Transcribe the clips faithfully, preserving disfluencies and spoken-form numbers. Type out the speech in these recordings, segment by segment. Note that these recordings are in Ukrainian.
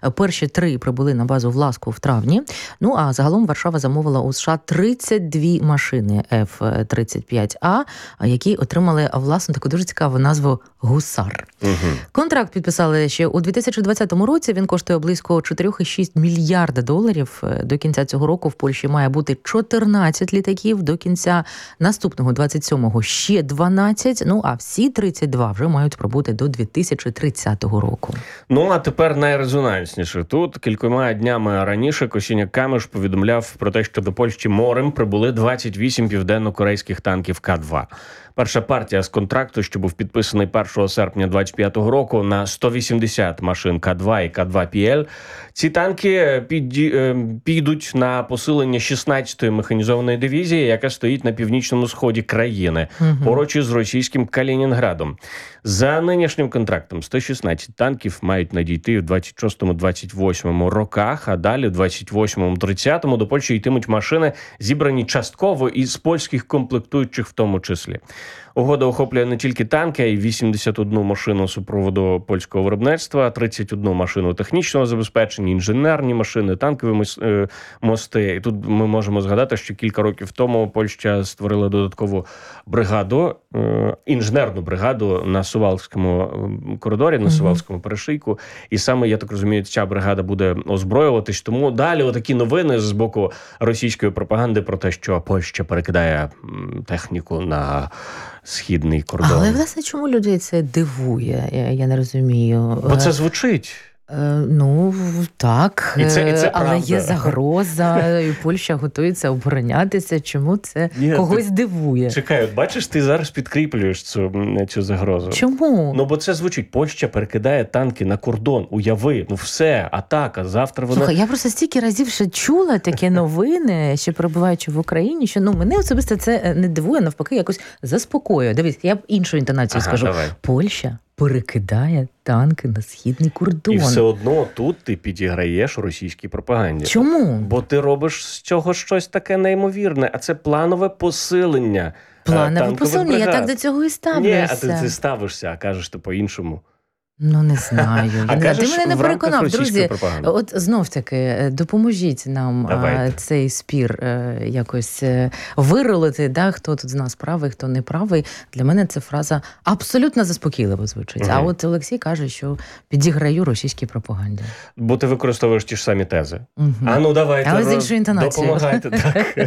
Перші три прибули на базу в Ласку в травні. Ну, а загалом Варшава замовила у США тридцять дві машини еф тридцять п'ять а, які отримали, власне, таку дуже цікаву назву «Гусар». Угу. Контракт підписали ще у дві тисячі двадцятому році. Він коштує близько чотири цілих шість мільярда доларів. До кінця цього року в Польщі має бути чотирнадцять літаків, до кінця наступного, двадцять сьомого, ще дванадцять, ну а всі тридцять два вже мають пробути до дві тисячі тридцятого року. Ну, а тепер найрезонансніше. Тут кількома днями раніше Косіняк-Камиш повідомляв про те, що до Польщі морем прибули двадцять вісім південно-корейських танків Ка два. Перша партія з контракту, що був підписаний першого серпня двадцять п'ятого року на сто вісімдесят машин Ка два і Ка два Пі Ель. Ці танки піді... підуть на посилення шістнадцятої механізованої дивізії, яка стоїть на північному сході країни, угу. поруч із російським Калінінградом. За нинішнім контрактом сто шістнадцять танків мають надійти в двадцять шостому - двадцять восьмому роках, а далі в двадцять восьмому - тридцятому до Польщі йтимуть машини, зібрані частково із польських комплектуючих в тому числі. Угода охоплює не тільки танки, а й вісімдесят одну машину супроводу польського виробництва, тридцять одну машину технічного забезпечення, інженерні машини, танкові мости. І тут ми можемо згадати, що кілька років тому Польща створила додаткову бригаду, інженерну бригаду на Сувалському коридорі, на Сувалському перешийку. І саме, я так розумію, ця бригада буде озброюватись. Тому далі отакі новини з боку російської пропаганди про те, що Польща перекидає техніку на східний кордон. Але, власне, чому людей це дивує? Я, я не розумію. Бо це звучить. Е, ну, так, і це, і це але є загроза, і Польща готується оборонятися. Чому це Ні, когось ти... дивує? Чекай, от бачиш, ти зараз підкріплюєш цю, цю загрозу. Чому? Ну, бо це звучить. Польща перекидає танки на кордон. Уяви, ну все, атака, завтра вона... Слухай, я просто стільки разів ще чула такі новини, ще перебуваючи в Україні, що ну мене особисто це не дивує, навпаки, якось заспокоює. Дивись, я б іншу інтонацію ага, скажу. Давай. Польща перекидає танки на східний кордон. І все одно тут ти підіграєш російській пропаганді. Чому? Бо ти робиш з цього щось таке неймовірне, а це планове посилення. Планове посилення, бригад. Я так до цього і ставлюся. Ні, а ти, ти ставишся, а кажеш ти по-іншому. Ну, не знаю. А не кажеш, ти мене не переконав. Друзі, пропаганди. От знов-таки, допоможіть нам а, цей спір а, якось виролити, да, хто тут з нас правий, хто не правий. Для мене ця фраза абсолютно заспокійливо звучить. Угу. А от Олексій каже, що підіграю російській пропаганді. Бо ти використовуєш ті ж самі тези. Угу. А ну давайте, але з іншою інтонацією. Допомагайте. Так.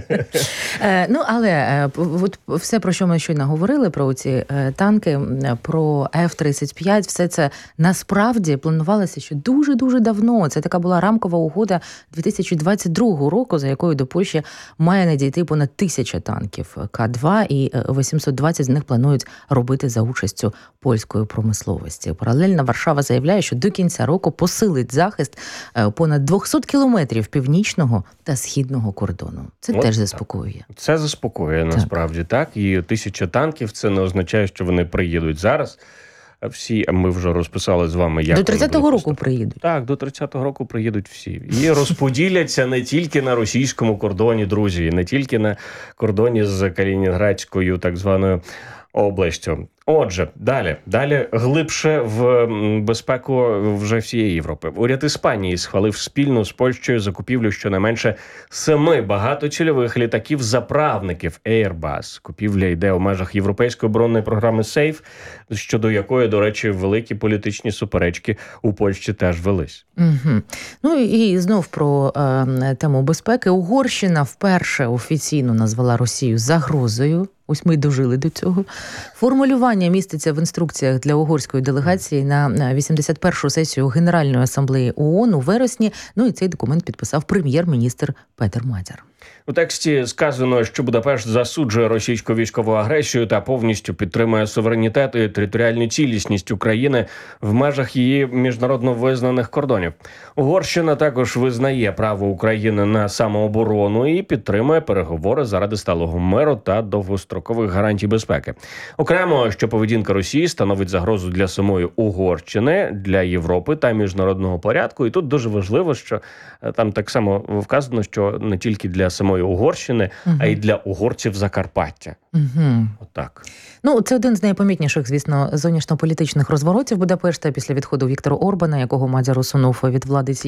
Ну, але от все, про що ми щойно говорили, про ці танки, про еф тридцять п'ять, все це насправді планувалося ще дуже-дуже давно. Це така була рамкова угода дві тисячі двадцять другого року, за якою до Польщі має надійти понад тисяча танків Ка два, і вісімсот двадцять з них планують робити за участю польської промисловості. Паралельно Варшава заявляє, що до кінця року посилить захист понад двісті кілометрів північного та східного кордону. Це От теж заспокоює. Так. Це заспокоює, насправді, так. так. І тисяча танків, це не означає, що вони приїдуть зараз. Всі, ми вже розписали з вами, як до тридцятого року приїдуть. Так, до тридцятого року приїдуть всі. І розподіляться не тільки на російському кордоні, друзі, не тільки на кордоні з Калінінградською так званою областю. Отже, далі, далі глибше в безпеку вже всієї Європи. Уряд Іспанії схвалив спільну з Польщею закупівлю щонайменше семи багатоцільових літаків-заправників Airbus. Купівля йде у межах європейської оборонної програми «Сейф», щодо якої, до речі, великі політичні суперечки у Польщі теж велись. Угу. Ну і знов про е, тему безпеки. Угорщина вперше офіційно назвала Росію загрозою. Ось ми й дожили до цього. Формулювання міститься в інструкціях для угорської делегації на вісімдесят першу сесію Генеральної асамблеї ООН у вересні. Ну і цей документ підписав прем'єр-міністр Петер Мадяр. У тексті сказано, що Будапешт засуджує російську військову агресію та повністю підтримує суверенітет і територіальну цілісність України в межах її міжнародно визнаних кордонів. Угорщина також визнає право України на самооборону і підтримує переговори заради сталого миру та довгострокових гарантій безпеки. Окремо, що поведінка Росії становить загрозу для самої Угорщини, для Європи та міжнародного порядку. І тут дуже важливо, що там так само вказано, що не тільки для самої Угорщини, угу. а й для угорців Закарпаття. Угу. Отак. Ну, це один з найпомітніших, звісно, зовнішньополітичних розворотів Будапешта після відходу Віктора Орбана, якого Мадяр усунув від влади